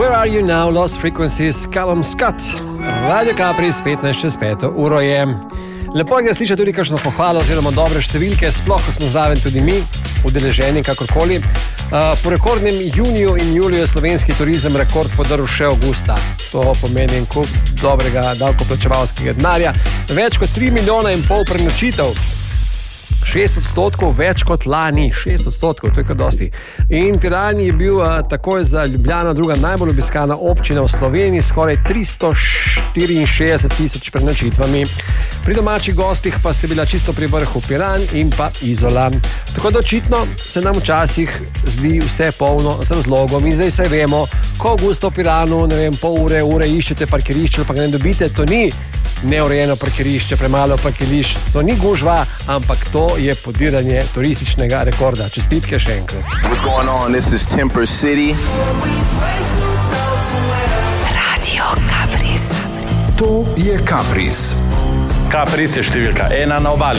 Where are you now, Lost Frequencies, Callum Scott. Radio Capris, 15:05 uro je. Lepo je, da sliša tudi kakšno pohvalo oziroma dobre številke, sploh ko smo zraven tudi mi, udeleženi kakorkoli. Po rekordnem juniju in juliju je slovenski turizem rekord podrl še avgusta. To pomeni en kup dobrega davkoplačevalskega denarja. Več kot 3,5 milijona prenočitev. 6% več kot lani, 6%, to je kar dosti. In Piran je bil takoj za Ljubljano druga najbolj obiskana občina v Sloveniji, skoraj 364 tisoč prenočitvami. Pri domačih gostih pa ste bila čisto pri vrhu Piran in pa Izola. Tako da očitno se nam včasih zdi vse polno z razlogom in zdaj vse vemo, ko avgusta v Piranu, ne vem, pol ure iščete parkirišče, pa ga ne dobite, to ni neurejeno parkirišče, premalo parkirišč, to ni gužva, ampak to je podiranje turističnega rekorda. Čestitke še enkrat. What's going on? This is Temper City. Radio Capris. To je Capris. Capris je številka 1 na obali.